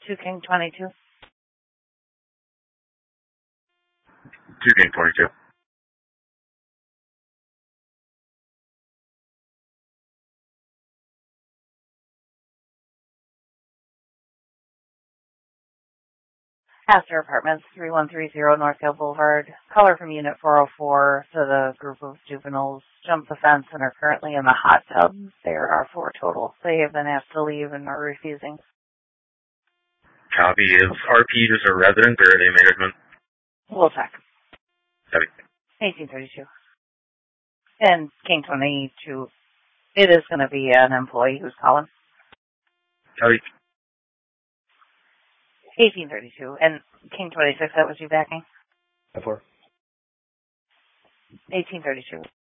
King 22. 2 King 22. Astor Apartments, 3130 Northfield Boulevard. Caller from Unit 404 to the group of juveniles jumped the fence and are currently in the hot tub. There are 4 total. They have been asked to leave and are refusing. Copy. Is RP just a resident or are they management? We'll check. Copy. 1832. And King 22, it is going to be an employee who's calling. Copy. 1832. And King 26, that was you backing? 4. 1832.